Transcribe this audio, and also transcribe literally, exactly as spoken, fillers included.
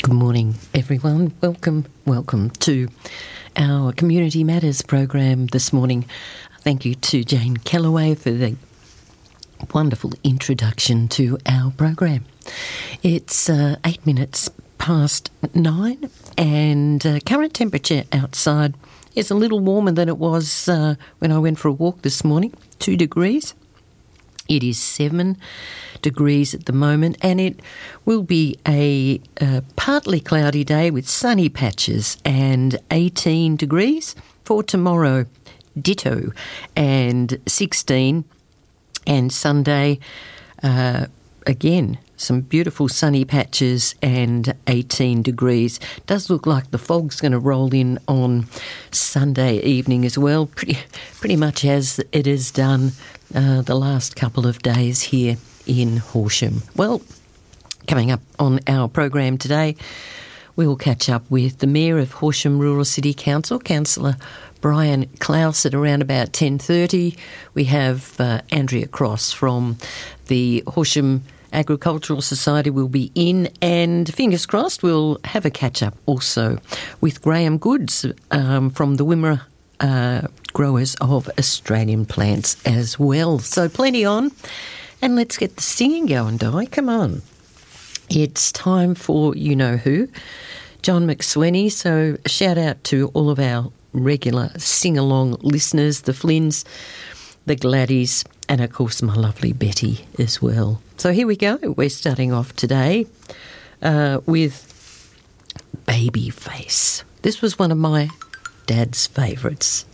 Good morning, everyone. Welcome, welcome to our Community Matters program this morning. Thank you to Jane Kellaway for the wonderful introduction to our program. It's uh, eight minutes past nine, and uh, current temperature outside is a little warmer than it was uh, when I went for a walk this morning, two degrees. It is seven degrees at the moment, and it will be a, a partly cloudy day with sunny patches and eighteen degrees for tomorrow, ditto, and sixteen. And Sunday, uh, again, some beautiful sunny patches and eighteen degrees. Does look like the fog's going to roll in on Sunday evening as well, pretty pretty much as it has done uh, the last couple of days here in Horsham. Well, coming up on our program today, we will catch up with the Mayor of Horsham Rural City Council, Councillor Brian Klaus, at around about ten thirty. We have uh, Andrea Cross from the Horsham Agricultural Society will be in, and fingers crossed we'll have a catch-up also with Graham Goods um, from the Wimmera uh, Growers of Australian Plants as well. So plenty on, and let's get the singing going, Di. Come on. It's time for you-know-who, John McSweeney, so a shout-out to all of our regular sing-along listeners, the Flynns, the Gladys, and of course my lovely Betty as well. So here we go. We're starting off today uh, with Babyface. This was one of my dad's favourites.